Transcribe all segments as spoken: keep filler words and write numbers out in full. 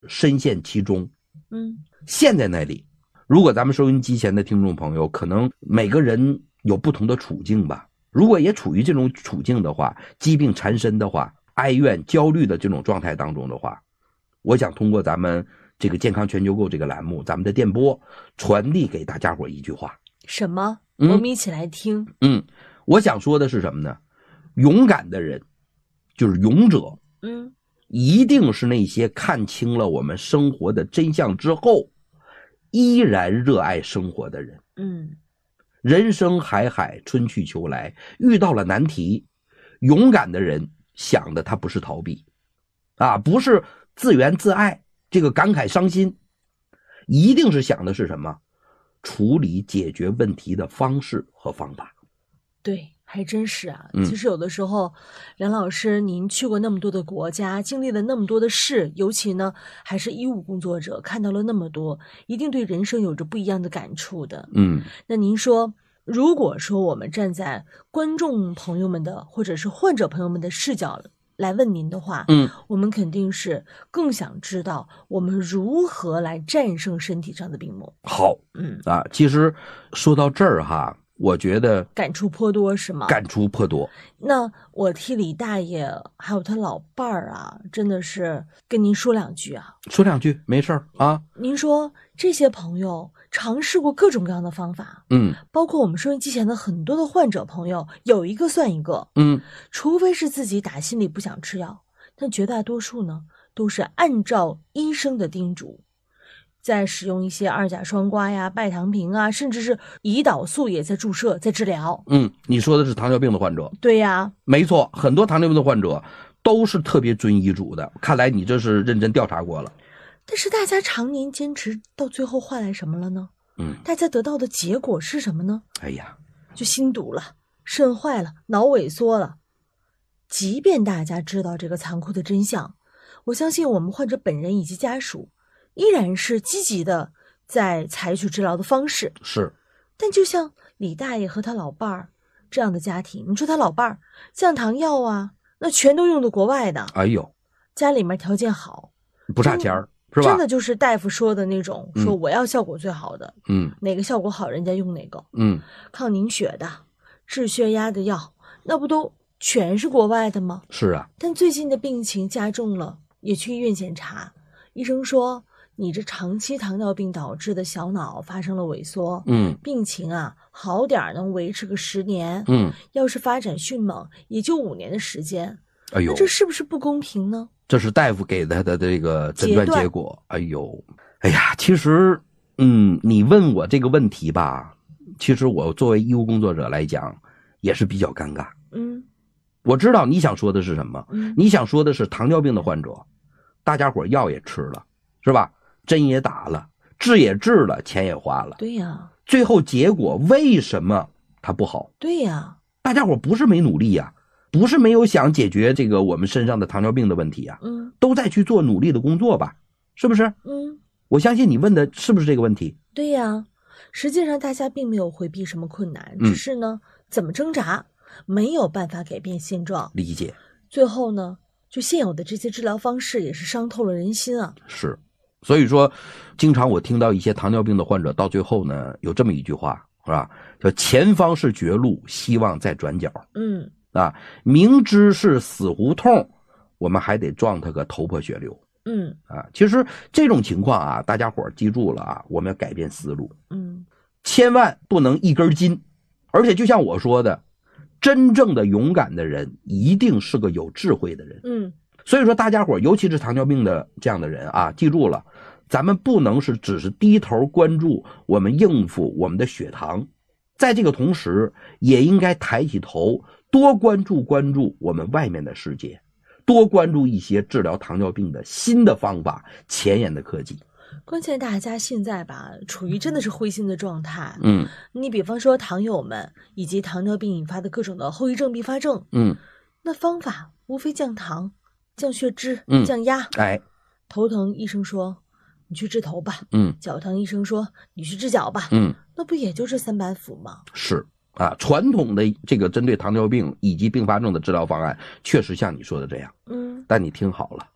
深陷其中， 嗯， 陷在那里。如果咱们收音机前的听众朋友，可能每个人有不同的处境吧，如果也处于这种处境的话，疾病缠身的话，哀怨焦虑的这种状态当中的话，我想通过咱们这个健康全球购这个栏目，咱们的电波传递给大家伙一句话。 什么？ 嗯、 我们一起来听。 嗯，我想说的是什么呢？勇敢的人，就是勇者， 嗯， 一定是那些看清了我们生活的真相之后，依然热爱生活的人。 嗯， 人生海海，春去秋来，遇到了难题，勇敢的人想的他不是逃避，啊，不是自怨自艾，这个感慨伤心，一定是想的是什么？处理解决问题的方式和方法。 对，还真是啊。 嗯、 其实有的时候，梁老师您去过那么多的国家，经历了那么多的事，尤其呢还是医务工作者，看到了那么多，一定对人生有着不一样的感触的。 嗯， 那您说，如果说我们站在观众朋友们的或者是患者朋友们的视角来问您的话， 嗯， 我们肯定是更想知道我们如何来战胜身体上的病魔。 好， 嗯啊，其实说到这儿哈，我觉得感触颇多是吗？ 感触颇多。 那我替李大爷还有他老伴儿啊，真的是跟您说两句啊。 说两句没事儿啊。 您说这些朋友尝试过各种各样的方法， 嗯， 包括我们收音机前的很多的患者朋友，有一个算一个， 嗯， 除非是自己打心里不想吃药，但绝大多数呢都是按照医生的叮嘱，在使用一些二甲双胍呀、拜糖平啊，甚至是胰岛素也在注射，在治疗。 嗯，你说的是糖尿病的患者。 对呀， 没错，很多糖尿病的患者都是特别遵医嘱的，看来你这是认真调查过了。 但是大家常年坚持到最后换来什么了呢？ 嗯， 大家得到的结果是什么呢？ 哎呀， 就心堵了，肾坏了，脑萎缩了。即便大家知道这个残酷的真相，我相信我们患者本人以及家属依然是积极的在采取治疗的方式。 是， 但就像李大爷和他老伴儿这样的家庭，你说他老伴儿降糖药啊，那全都用的国外的， 哎呦， 家里面条件好， 不差钱儿，是吧？ 真的就是大夫说的那种， 嗯说我要效果最好的， 嗯哪个效果好人家用哪个， 嗯， 抗凝血的、治血压的药，那不都全是国外的吗？ 是啊， 但最近的病情加重了，也去医院检查，医生说你这长期糖尿病导致的小脑发生了萎缩， 嗯病情啊好点儿能维持个十年， 嗯， 要是发展迅猛，也就五年的时间。 哎呦， 那这是不是不公平呢？ 这是大夫给他的这个诊断结果。哎呦，哎呀，其实，嗯，你问我这个问题吧，其实我作为医务工作者来讲，也是比较尴尬。 嗯， 我知道你想说的是什么， 嗯你想说的是糖尿病的患者，大家伙药也吃了，是吧？针也打了，治也治了，钱也花了， 对呀， 最后结果为什么它不好？ 对呀， 大家伙不是没努力呀、不是没有想解决这个我们身上的糖尿病的问题啊， 嗯都在去做努力的工作吧，是不是？ 嗯， 我相信你问的是不是这个问题？ 对呀。实际上大家并没有回避什么困难， 嗯只是呢怎么挣扎，没有办法改变现状。 理解， 最后呢，就现有的这些治疗方式也是伤透了人心啊。 是。所以说，经常我听到一些糖尿病的患者到最后呢，有这么一句话，是吧？叫前方是绝路，希望在转角。 嗯， 啊，明知是死胡同，我们还得撞他个头破血流。 嗯啊，其实这种情况啊，大家伙儿记住了啊，我们要改变思路， 嗯， 千万不能一根筋。而且就像我说的，真正的勇敢的人一定是个有智慧的人。 嗯， 所以说大家伙儿，尤其是糖尿病的这样的人啊，记住了，咱们不能是只是低头关注我们应付我们的血糖，在这个同时，也应该抬起头，多关注关注我们外面的世界，多关注一些治疗糖尿病的新的方法、前沿的科技。 关键大家现在吧，处于真的是灰心的状态。 嗯你比方说糖友们以及糖尿病引发的各种的后遗症、并发症， 嗯， 那方法无非降糖、降血脂、 嗯降压。 哎， 头疼，医生说你去治头吧； 嗯脚疼，医生说你去治脚吧。 嗯， 那不也就这三板斧吗？ 是啊，传统的这个针对糖尿病以及并发症的治疗方案，确实像你说的这样。 嗯但你听好了，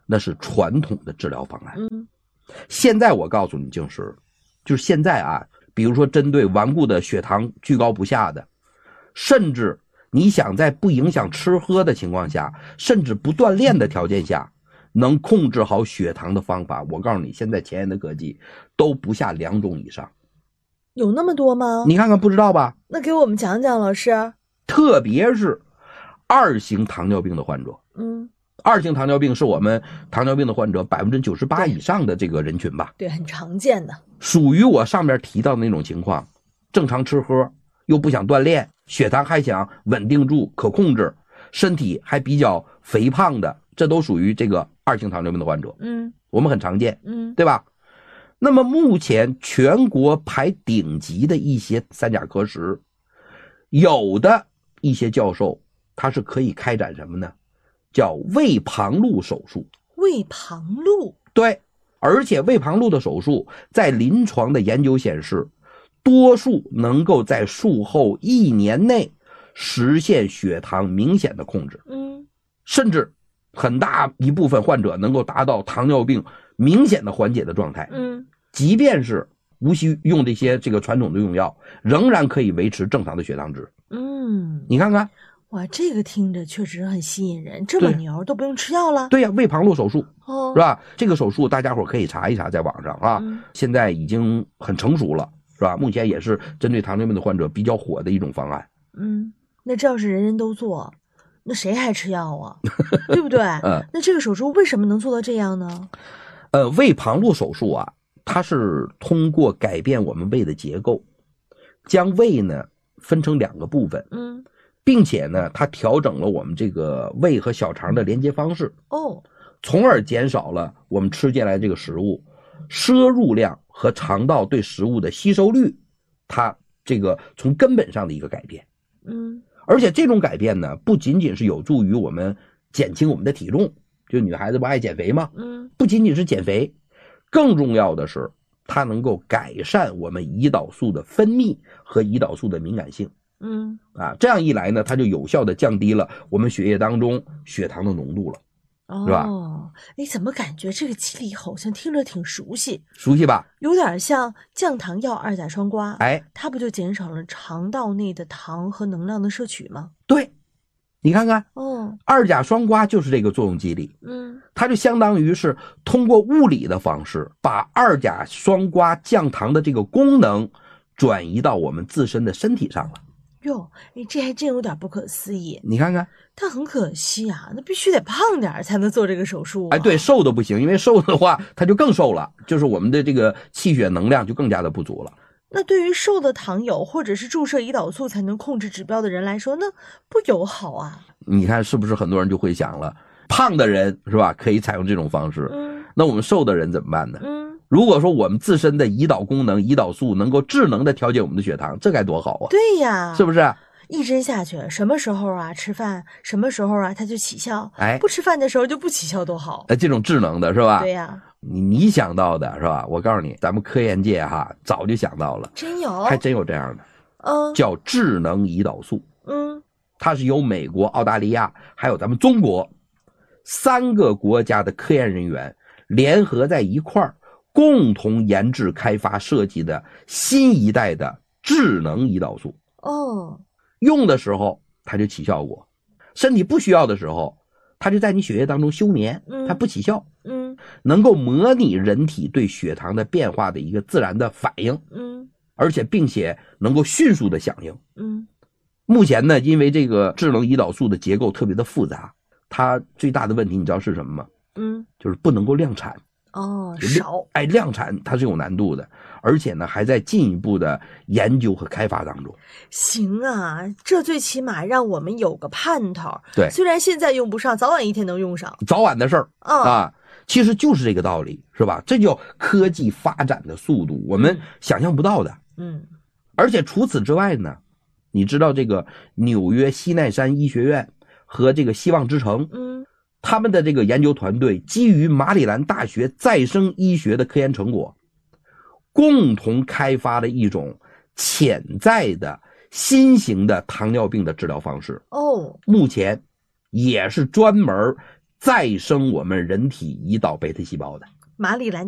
那是传统的治疗方案。 嗯， 现在我告诉你，静时，就是现在啊，比如说针对顽固的血糖居高不下的，甚至你想在不影响吃喝的情况下，甚至不锻炼的条件下，能控制好血糖的方法，我告诉你，现在前沿的科技都不下两种以上。 有那么多吗？ 你看看，不知道吧？ 那给我们讲讲，老师。 特别是二型糖尿病的患者， 嗯， 二型糖尿病是我们糖尿病的患者百分之九十八以上的这个人群吧？ 对，很常见的， 属于我上面提到的那种情况，正常吃喝，又不想锻炼，血糖还想稳定住，可控制，身体还比较肥胖的，这都属于这个二型糖尿病的患者。 嗯， 我们很常见， 嗯， 对吧？那么目前全国排顶级的一些三甲科室，有的一些教授他是可以开展什么呢？叫胃旁路手术。 胃旁路， 对，而且胃旁路的手术在临床的研究显示，多数能够在术后一年内实现血糖明显的控制。 嗯， 甚至很大一部分患者能够达到糖尿病明显的缓解的状态。 嗯， 即便是无需用这些这个传统的用药，仍然可以维持正常的血糖值。 嗯， 你看看， 哇，这个听着确实很吸引人，这么牛都不用吃药了？ 对呀、啊，胃旁路手术， 哦， 是吧？这个手术大家伙可以查一查，在网上啊， 嗯、 现在已经很成熟了，是吧？目前也是针对糖尿病的患者比较火的一种方案。 嗯，那这要是人人都做，那谁还吃药啊？对不对？ 嗯， 那这个手术为什么能做到这样呢？ 呃，胃旁路手术啊，它是通过改变我们胃的结构，将胃呢分成两个部分， 嗯， 并且呢，它调整了我们这个胃和小肠的连接方式， 哦， 从而减少了我们吃进来这个食物摄入量和肠道对食物的吸收率，它这个从根本上的一个改变。 嗯， 而且这种改变呢，不仅仅是有助于我们减轻我们的体重，就女孩子不爱减肥吗？ 嗯， 不仅仅是减肥，更重要的是它能够改善我们胰岛素的分泌和胰岛素的敏感性。 嗯， 啊，这样一来呢，它就有效的降低了我们血液当中血糖的浓度了，是吧？ 哦，哎，怎么感觉这个机理好像听着挺熟悉？ 熟悉吧？ 有点像降糖药二甲双胍， 哎， 它不就减少了肠道内的糖和能量的摄取吗？ 对，你看看， 哦， 二甲双胍就是这个作用机理， 嗯， 它就相当于是通过物理的方式，把二甲双胍降糖的这个功能转移到我们自身的身体上了。 哟，哎，这还真有点不可思议。 你看看， 但很可惜啊，那必须得胖点才能做这个手术、啊。 哎，对，瘦的不行，因为瘦的话，它就更瘦了，就是我们的这个气血能量就更加的不足了。 那对于瘦的糖友或者是注射胰岛素才能控制指标的人来说，那不友好啊。 你看是不是很多人就会想了，胖的人是吧，可以采用这种方式， 嗯， 那我们瘦的人怎么办呢？ 嗯， 如果说我们自身的胰岛功能、胰岛素能够智能的调节我们的血糖，这该多好啊！ 对呀， 是不是？ 一针下去，什么时候啊吃饭，什么时候啊它就起效， 哎， 不吃饭的时候就不起效，多好。 呃，这种智能的是吧？ 对呀， 你你想到的是吧？我告诉你，咱们科研界哈早就想到了， 真有， 还真有这样的， 嗯， 叫智能胰岛素。 嗯， 它是由美国、澳大利亚还有咱们中国三个国家的科研人员联合在一块儿，共同研制开发设计的新一代的智能胰岛素。 哦， 用的时候它就起效果，身体不需要的时候，它就在你血液当中休眠，它不起效， 嗯， 能够模拟人体对血糖的变化的一个自然的反应， 嗯， 而且并且能够迅速的响应， 嗯。 目前呢，因为这个智能胰岛素的结构特别的复杂，它最大的问题你知道是什么吗？ 嗯， 就是不能够量产。 哦，少， 哎，量产它是有难度的，而且呢还在进一步的研究和开发当中。 行啊，这最起码让我们有个盼头。 对， 虽然现在用不上，早晚一天能用上， 早晚的事儿、 嗯、 啊，其实就是这个道理，是吧？这叫科技发展的速度，我们想象不到的。 嗯， 而且除此之外呢，你知道这个纽约西奈山医学院和这个希望之城， 嗯， 他们的这个研究团队基于马里兰大学再生医学的科研成果，共同开发了一种潜在的新型的糖尿病的治疗方式。 哦， 目前也是专门再生我们人体胰岛贝塔细胞的。 马里兰